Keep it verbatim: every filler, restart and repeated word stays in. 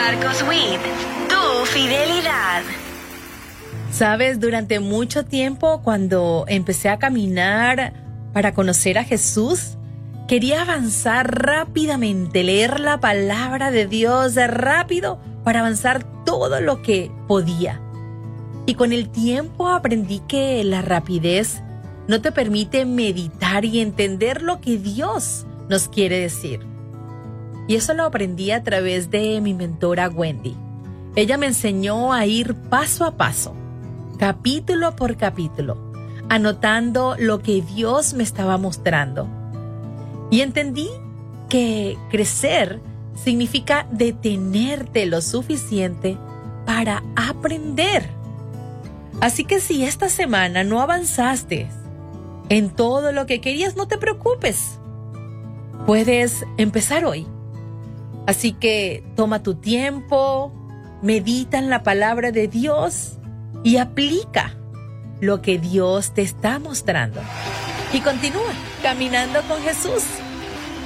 Marcos Witt, tu fidelidad. Sabes, durante mucho tiempo cuando empecé a caminar para conocer a Jesús, quería avanzar rápidamente, leer la palabra de Dios rápido para avanzar todo lo que podía. Y con el tiempo aprendí que la rapidez no te permite meditar y entender lo que Dios nos quiere decir. Y eso lo aprendí a través de mi mentora Wendy. Ella me enseñó a ir paso a paso, capítulo por capítulo, anotando lo que Dios me estaba mostrando. Y entendí que crecer significa detenerte lo suficiente para aprender. Así que si esta semana no avanzaste en todo lo que querías, no te preocupes. Puedes empezar hoy. Así que toma tu tiempo, medita en la palabra de Dios y aplica lo que Dios te está mostrando. Y continúa caminando con Jesús.